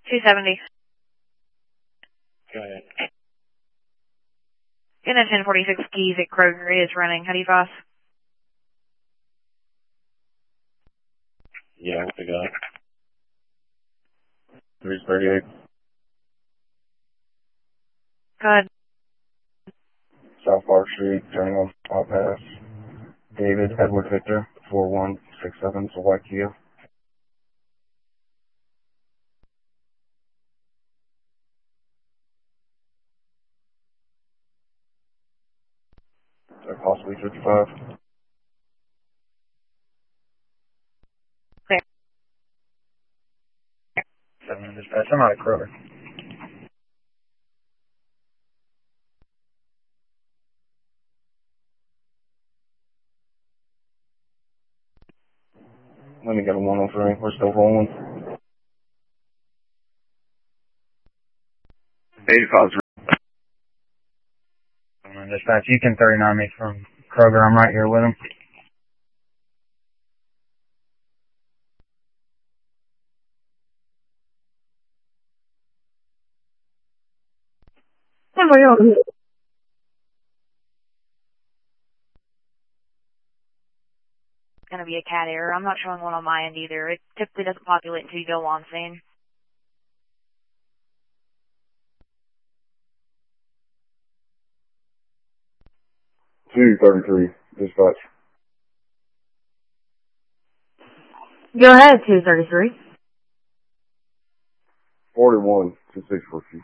270. Go ahead. Getting a 1046 keys at Kroger is running. How do you pass? Yeah, what we got? 338. Go ahead. South Park Street, turning on Hot Pass. David Edward Victor, 4167, it's a white Kia. Is that possibly 55? Clear. 7 dispatch, I'm out of Kroger. Let me get a 103, we're still rolling. 85. Dispatch, you can 39 me from Kroger, I'm right here with him. It's going to be a cat error. I'm not showing one on my end either. It typically doesn't populate until you go on scene. 233, dispatch. Go ahead, 233. 41 to 642.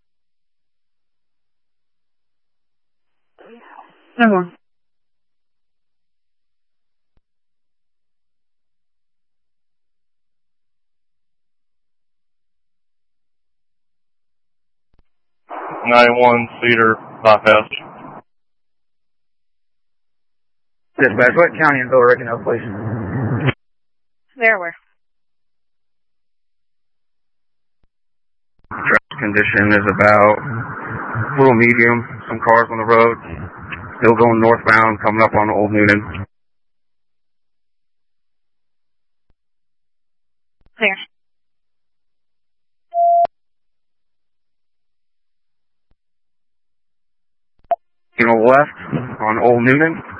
No more. Cedar bypass. Dispatch, what county and Bill Ricken up, please? There, where? Traffic condition is about a little medium. Some cars on the road. Still going northbound, coming up on Old Newton. Clear. To the left on Old Newton.